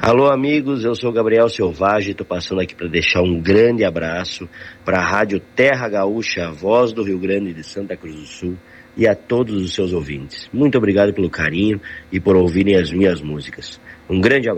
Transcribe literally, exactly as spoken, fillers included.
Alô amigos, eu sou Gabriel Selvagem, estou passando aqui para deixar um grande abraço para a Rádio Terra Gaúcha, a voz do Rio Grande de Santa Cruz do Sul, e a todos os seus ouvintes. Muito obrigado pelo carinho e por ouvirem as minhas músicas. Um grande abraço.